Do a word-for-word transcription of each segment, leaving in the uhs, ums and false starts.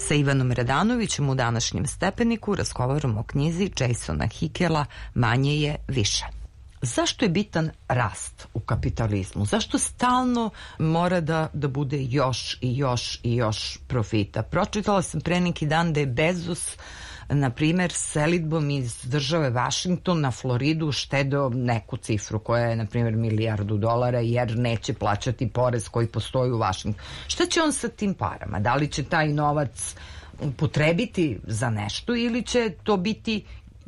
Sa Ivanom Radanovićem u današnjem Stepeniku razgovaramo o knjizi Jasona Hickela Manje je više. Zašto je bitan rast u kapitalizmu? Zašto stalno mora da, da bude još i još i još profita? Pročitala sam pre neki dan da je Bezos, na primer, selidbom iz države Vašington na Floridu štedeo neku cifru koja je, na primer, milijardu dolara, jer neće plaćati porez koji postoji u Vašingtonu. Šta će on sa tim parama? Da li će taj novac upotrebiti za nešto ili će to biti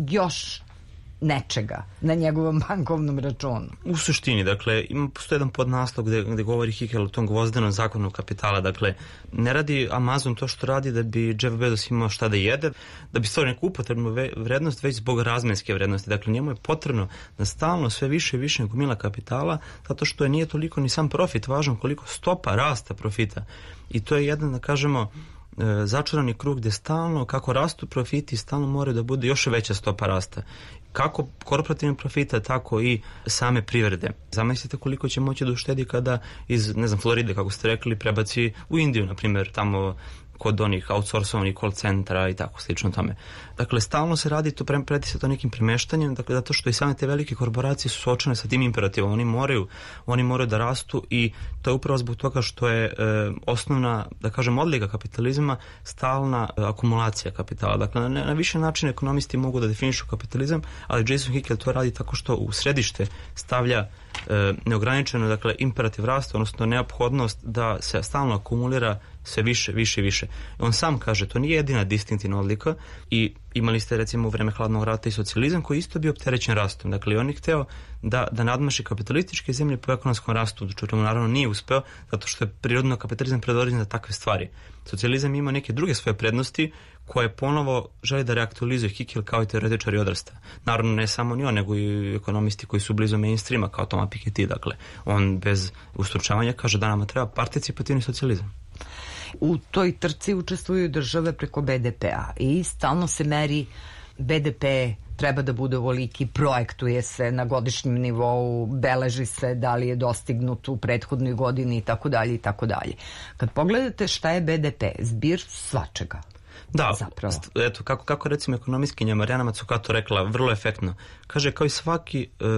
još nečega na njegovom bankovnom računu? U suštini, dakle, ima postoji jedan podnaslov gde, gde govori Hickel o tom gvozdenom zakonu kapitala. Dakle, ne radi Amazon to što radi da bi Jeff Bezos imao šta da jede, da bi stvorio neku upotrebnu vrednost, već zbog razmenske vrednosti. Dakle, njemu je potrebno da stalno sve više i više gomila kapitala, zato što je nije toliko ni sam profit važan koliko stopa rasta profita. I to je jedan, da kažemo, začarani krug gde stalno, kako rastu profiti, stalno mora da bude još veća stopa rasta. Kako korporativnih profita, tako i same privrede. Zamislite koliko će moći da uštedi kada iz, ne znam, Floride, kako ste rekli, prebaci u Indiju, na primjer, tamo kod onih outsourcovanih call centra i tako slično tome. Dakle, stalno se radi to, preti se to nekim premeštanjem, dakle, zato što i same te velike korporacije su suočene sa tim imperativom. Oni moraju, oni moraju da rastu i to je upravo zbog toga što je e, osnovna, da kažem, odlika kapitalizma stalna e, akumulacija kapitala. Dakle, na, na više načina ekonomisti mogu da definišu kapitalizam, ali Jason Hickel to radi tako što u središte stavlja e, neograničeno, dakle, imperativ rasta, odnosno neophodnost da se stalno akumulira sve više, više i više. On sam kaže, to nije jedina distinktivna odlika i imali ste recimo u vreme hladnog rata i socijalizam koji isto bio opterećen rastom. Dakle, on je hteo da, da nadmaši kapitalističke zemlje po ekonomskom rastu, do čemu naravno nije uspeo, zato što je prirodno kapitalizam predodređen za takve stvari. Socijalizam ima neke druge svoje prednosti koje ponovo želi da reaktualizuje Hickel kao i teoretičari odrasta. Naravno, ne samo ni on, nego i ekonomisti koji su blizu mainstreama, kao Thomas Piketty. Dakle, on bez ustručavanja kaže da nama treba participativni socijalizam. U toj trci učestvuju države preko be de pe-a i stalno se meri be de pe treba da bude ovoliki, projektuje se na godišnjem nivou, beleži se da li je dostignut u prethodnoj godini i tako dalje i tako dalje. Kad pogledate šta je be de pe, zbir svačega. Da, zapravo. Eto, kako, kako recimo ekonomistkinja Marijana Mazzucato rekla, vrlo efektno. Kaže, kao i svaki